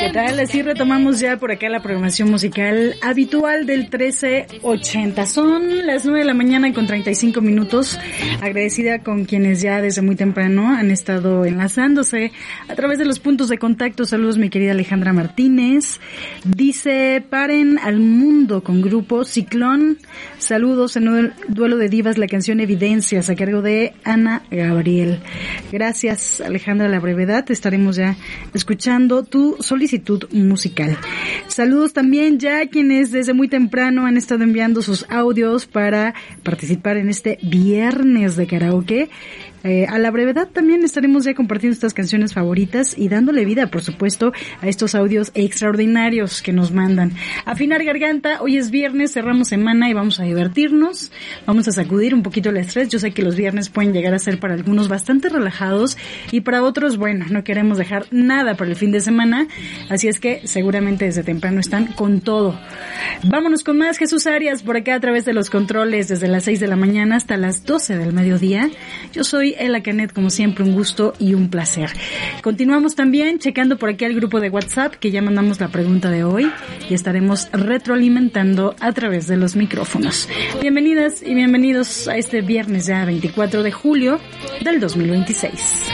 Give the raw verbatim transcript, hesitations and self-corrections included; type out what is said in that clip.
¿Qué tal? Así retomamos ya por acá la programación musical habitual del trece ochenta. Son las nueve de la mañana con treinta y cinco minutos. Agradecida con quienes ya desde muy temprano han estado enlazándose a través de los puntos de contacto. Saludos, mi querida Alejandra Martínez. Dice, paren al mundo con grupo Ciclón. Saludos en el duelo de divas, la canción Evidencias a cargo de Ana Gabriel. Gracias, Alejandra, la brevedad. Estaremos ya escuchando tu solicitud musical. Saludos también ya a quienes desde muy temprano han estado enviando sus audios para participar en este viernes de karaoke. Eh, a la brevedad también estaremos ya compartiendo estas canciones favoritas y dándole vida, por supuesto, a estos audios extraordinarios que nos mandan. Afinar garganta, hoy es viernes, cerramos semana y vamos a divertirnos, vamos a sacudir un poquito el estrés. Yo sé que los viernes pueden llegar a ser para algunos bastante relajados y para otros, bueno, no queremos dejar nada para el fin de semana, así es que seguramente desde temprano están con todo. Vámonos con más. Jesús Arias por acá a través de los controles desde las seis de la mañana hasta las doce del mediodía. Yo soy Ela Canet, como siempre, un gusto y un placer. Continuamos también checando por aquí al grupo de WhatsApp, que ya mandamos la pregunta de hoy y estaremos retroalimentando a través de los micrófonos. Bienvenidas y bienvenidos a este viernes ya veinticuatro de julio del dos mil veintiséis.